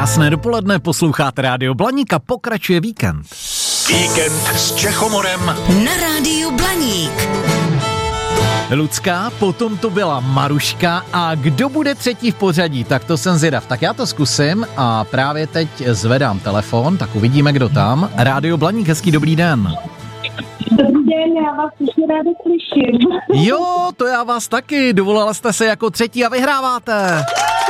Krásné dopoledne, posloucháte Rádio Blaník a pokračuje víkend. Víkend s Čechomorem na Rádiu Blaník. Lucka, potom to byla Maruška a kdo bude třetí v pořadí, tak to jsem zvědav. Tak já to zkusím a právě teď zvedám telefon, tak uvidíme, kdo tam. Rádio Blaník, hezký dobrý den. Dobrý den, já vás ještě ráda slyším. Jo, to já vás taky, dovolala jste se jako třetí a vyhráváte.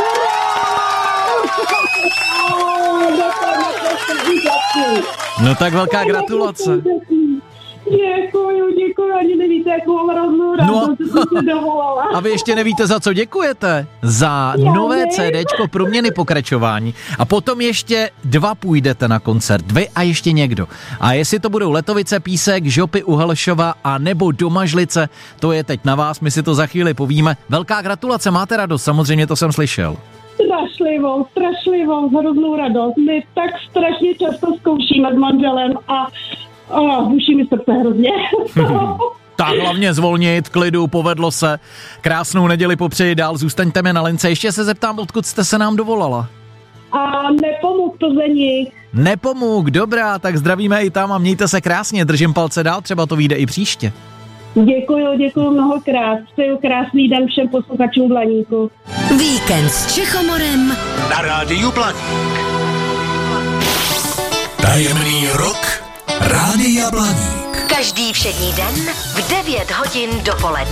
No tak velká gratulace. Děkuju, ani nevíte, jakou mám hroznou radost, že jsem se dovolala. A vy ještě nevíte, za co děkujete? Za nové CDčko Proměny pokračování. A potom ještě 2 půjdete na koncert, vy a ještě někdo. A jestli to budou Letovice, Písek, Žopy u Helšova a nebo Domažlice, to je teď na vás, my si to za chvíli povíme. Velká gratulace, máte radost, samozřejmě to jsem slyšel. Strašlivou, hroznou radost. My tak strašně často zkoušíme s manželem a buší mi srdce hrozně. Tak hlavně zvolnit, klidu, povedlo se. Krásnou neděli popřeji dál, zůstaňte mi na lince. Ještě se zeptám, odkud jste se nám dovolala. A Nepomuk Plzeň. Nepomuk, dobrá, tak zdravíme i tam a mějte se krásně, držím palce dál, třeba to vyjde i příště. Děkuju mnohokrát. Přeju krásný den všem posluchačům Blaníku. Víkend s Čechomorem na Rádiu Blaník. Tajemný rok Rádia Blaník. Každý všední den v 9 hodin dopoledne.